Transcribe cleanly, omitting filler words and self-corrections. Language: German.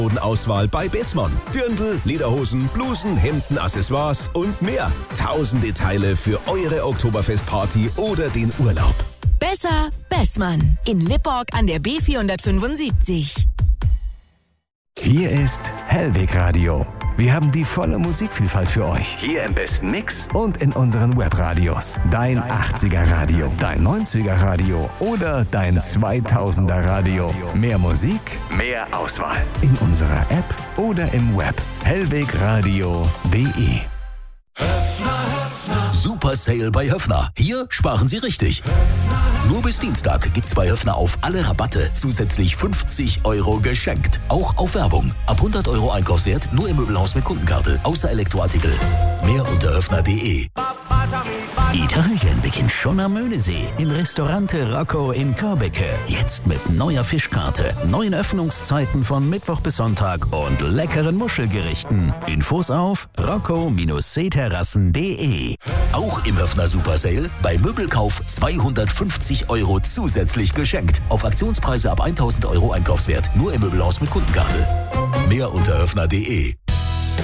Auswahl bei Bessmann. Dirndl, Lederhosen, Blusen, Hemden, Accessoires und mehr. Tausende Teile für eure Oktoberfestparty oder den Urlaub. Besser Bessmann. In Lipporg an der B475. Hier ist Hellweg Radio. Wir haben die volle Musikvielfalt für euch. Hier im besten Mix und in unseren Webradios. Dein 80er Radio, dein 90er Radio oder dein 2000er Radio. Mehr Musik, mehr Auswahl. In unserer App oder im Web. hellwegradio.de. Super Sale bei Höffner. Hier sparen Sie richtig. Nur bis Dienstag gibt's bei Höffner auf alle Rabatte zusätzlich 50 € geschenkt. Auch auf Werbung. Ab 100 € Einkaufswert nur im Möbelhaus mit Kundenkarte. Außer Elektroartikel. Mehr unter höffner.de. Italien beginnt schon am Möhnesee. Im Restaurante Rocco in Körbecke. Jetzt mit neuer Fischkarte, neuen Öffnungszeiten von Mittwoch bis Sonntag und leckeren Muschelgerichten. Infos auf rocco-seeterrassen.de. Auch im Höffner Super Sale. Bei Möbelkauf 250 € zusätzlich geschenkt. Auf Aktionspreise ab 1000 € Einkaufswert. Nur im Möbelhaus mit Kundenkarte. Mehr unter höffner.de.